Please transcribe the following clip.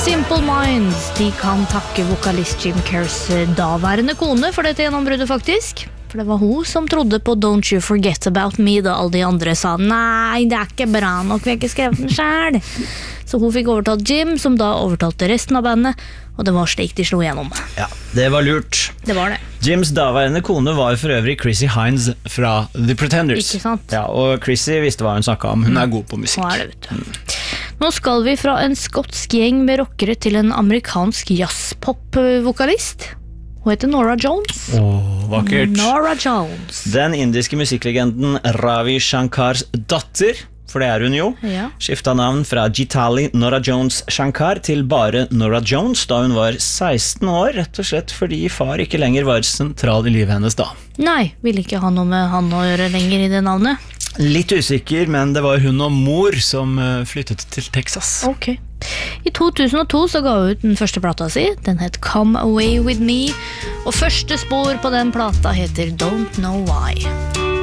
Simple Minds, de kan takke vokalist Jim Kerrs daværende kone for dette gjennombruddet faktisk. For det var hun som trodde på Don't You Forget About Me da alle de andre sa nei, det ikke bra nok, vi har ikke skrevet den selv. Så hun fikk overtalt Jim, som da overtalte resten av bandet, og det var slik de slo gjennom. Ja, det var lurt. Det var det. Jims daværende kone var for øvrig Chrissy Hines fra The Pretenders. Ikke sant? Ja, og Chrissy visste hva hun snakket om. Hun er god på musikk. Nå er det, vet du. Nå skal vi fra en skotsk gjeng med rockere til en amerikansk jazz-pop-vokalist. Hun heter Norah Jones. Vakkert. Norah Jones. Den indiske musikklegenden Ravi Shankars datter, for det er hun jo, Ja. skiftet navn fra Gitali Norah Jones Shankar til bare Norah Jones da hun var 16 år, rett og slett fordi far ikke lenger var sentral i livet hennes da. Nei, ville ikke ha noe med han å gjøre lenger i det navnet. Litt usikker, men det var hun og mor som flyttet til Texas. Ok. I 2002 så ga hun ut den første plata si. Den het Come Away With Me. Og første spor på den plata heter Don't Know Why.